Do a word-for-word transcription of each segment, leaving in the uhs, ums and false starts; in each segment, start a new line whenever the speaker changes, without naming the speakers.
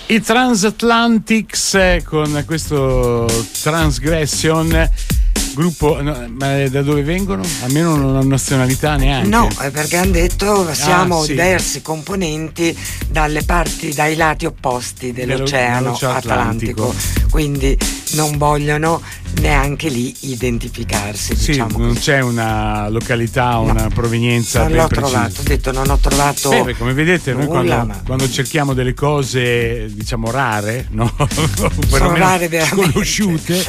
I Transatlantics con questo Transgression, gruppo, no, ma da dove vengono? Almeno non hanno nazionalità neanche.
No, perché hanno detto siamo
ah, sì.
diversi componenti dalle parti, dai lati opposti dell'oceano Atlantico, quindi non vogliono neanche lì identificarsi.
Sì,
diciamo
non
così.
c'è una località, una no, provenienza
non
ben
l'ho
precisa.
trovato, ho detto non ho trovato.
Beh, come vedete,
nulla,
noi quando,
ma...
quando cerchiamo delle cose, diciamo rare, no?
Sono rare veramente.
Sconosciute,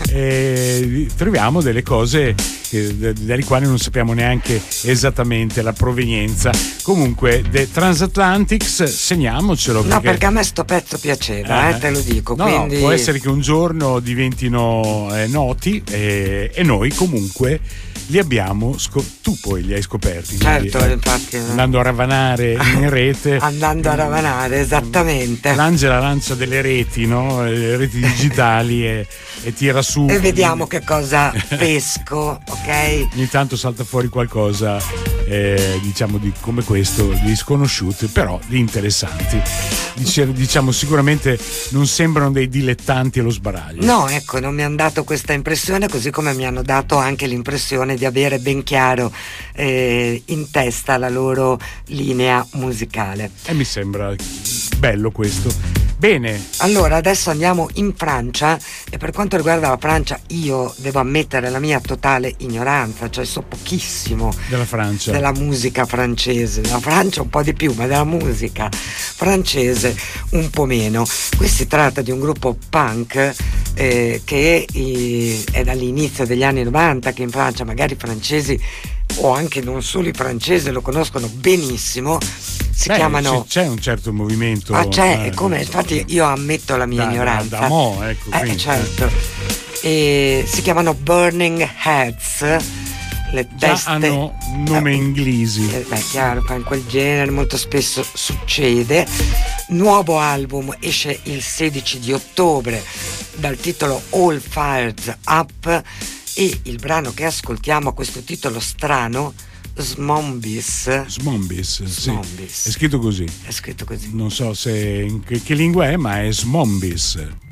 eh, troviamo delle cose che, dalle quali non sappiamo neanche esattamente la provenienza. Comunque, The Transatlantics, segniamocelo. Perché...
No, perché a me sto pezzo piaceva, eh, eh te lo dico.
No,
quindi...
no, può essere che un giorno diventino eh, noti eh, e noi comunque li abbiamo scop- tu poi li hai scoperti,
certo,
quindi, eh,
infatti,
andando a ravanare in rete.
Andando a ravanare, esattamente.
L'Angela lancia delle reti, no? Le reti digitali e, e tira su.
E vediamo che cosa pesco, ok?
Ogni tanto salta fuori qualcosa, eh, diciamo di come questo, di sconosciuti, però di interessanti. Dice, diciamo sicuramente non sembrano dei dilettanti allo sbaraglio.
No, ecco, non mi hanno dato questa impressione, così come mi hanno dato anche l'impressione di avere ben chiaro eh, in testa la loro linea musicale.
E mi sembra bello questo. Bene.
Allora, adesso andiamo in Francia e per quanto riguarda la Francia io devo ammettere la mia totale ignoranza, cioè so pochissimo
della Francia,
della musica francese. Della Francia un po' di più, ma della musica francese un po' meno. Qui si tratta di un gruppo punk eh, che eh, è dall'inizio degli anni novanta, che in Francia magari i francesi o anche non solo i francesi lo conoscono benissimo. Si
Beh,
chiamano
c'è un certo movimento.
Ah, c'è,
eh,
è come, infatti io ammetto la mia
da,
ignoranza.
Da, da mo, ecco,
eh,
quindi,
certo. E si chiamano Burning Heads. Le
già
teste
hanno nome
eh,
inglesi.
Eh, beh, chiaro, in quel genere molto spesso succede. Nuovo album esce il sedici di ottobre dal titolo All Fired Up e il brano che ascoltiamo ha questo titolo strano, Zombies.
Zombies, sì.
Zombies.
È scritto così.
È scritto così.
Non so se in che, che lingua è, ma è Zombies.